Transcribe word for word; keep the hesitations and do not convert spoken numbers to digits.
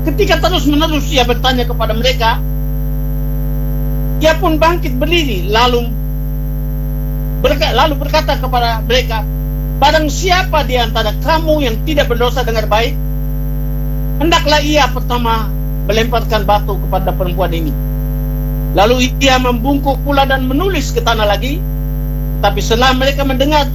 Ketika terus-menerus ia bertanya kepada mereka, ia pun bangkit berdiri, lalu berkata, lalu berkata kepada mereka, barang siapa di antara kamu yang tidak berdosa dengan baik, hendaklah ia pertama melemparkan batu kepada perempuan ini. Lalu ia membungkuk pula dan menulis ke tanah lagi. Tapi setelah mereka mendengar